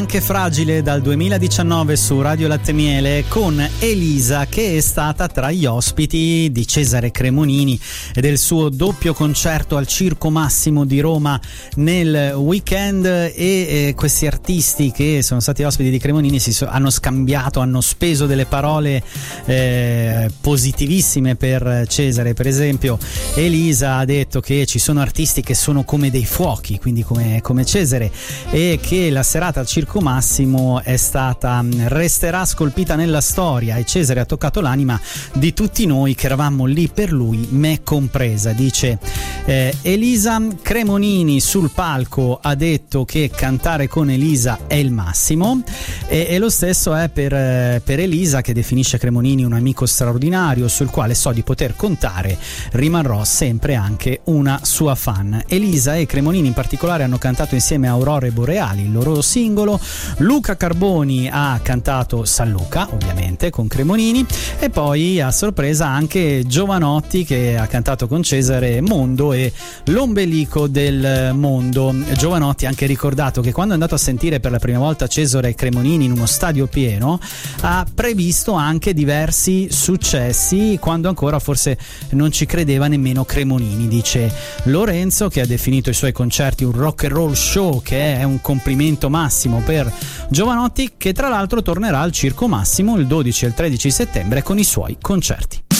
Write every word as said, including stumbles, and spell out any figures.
Anche Fragile dal duemiladiciannove su Radio Latte Miele con Elisa, che è stata tra gli ospiti di Cesare Cremonini e del suo doppio concerto al Circo Massimo di Roma nel weekend. E eh, questi artisti che sono stati ospiti di Cremonini si so- hanno scambiato, hanno speso delle parole eh, positivissime per Cesare. Per esempio Elisa ha detto che ci sono artisti che sono come dei fuochi, quindi come, come Cesare, e che la serata al Circo Massimo è stata resterà scolpita nella storia, e Cesare ha toccato l'anima di tutti noi che eravamo lì per lui, me compresa, dice eh, Elisa. Cremonini sul palco ha detto che cantare con Elisa è il massimo, e, e lo stesso è per, eh, per Elisa, che definisce Cremonini un amico straordinario sul quale so di poter contare, rimarrò sempre anche una sua fan. Elisa e Cremonini in particolare hanno cantato insieme a Aurore Boreali, il loro singolo. Luca Carboni ha cantato San Luca, ovviamente, con Cremonini, e poi a sorpresa anche Giovanotti, che ha cantato con Cesare Mondo e l'ombelico del mondo. Giovanotti ha anche ricordato che quando è andato a sentire per la prima volta Cesare Cremonini in uno stadio pieno ha previsto anche diversi successi quando ancora forse non ci credeva nemmeno Cremonini, dice Lorenzo, che ha definito i suoi concerti un rock and roll show, che è un complimento massimo per Giovanotti, che tra l'altro tornerà al Circo Massimo il dodici e il tredici settembre con i suoi concerti.